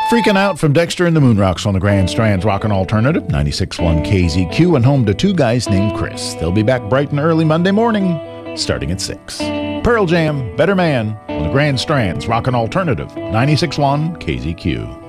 Freaking Out from Dexter and the Moonrocks on the Grand Strands Rockin' Alternative, 96.1 KZQ, and home to two guys named Chris. They'll be back bright and early Monday morning, starting at 6. Pearl Jam, Better Man, on the Grand Strands Rockin' Alternative, 96.1 KZQ.